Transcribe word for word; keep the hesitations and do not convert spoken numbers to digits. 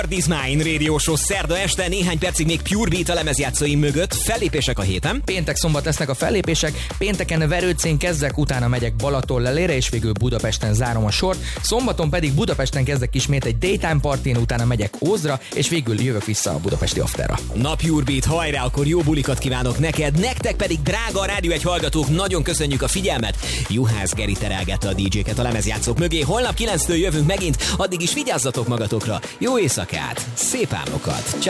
This Mine Radio Show szerda este, néhány percig még Pure Beat a lemezjátszóim mögött, fellépések a héten. Péntek, szombat lesznek a fellépések, pénteken Verőcén kezdek, utána megyek Balatonlellére, és végül Budapesten zárom a sort. Szombaton pedig Budapesten kezdek ismét egy Daytime Partyn, utána megyek Ózdra, és végül jövök vissza a budapesti afterra. Na Pure Beat, hajrá, akkor jó bulikat kívánok neked, nektek pedig drága a Rádió egy hallgatók, nagyon köszönjük a figyelmet. Juhász Geri terelgette a dé dzséket a lemezjátszók mögé, holnap kilenctől jövünk megint, addig is vigyázzatok magatokra, jó éjszakát, szép álmokat, ciao.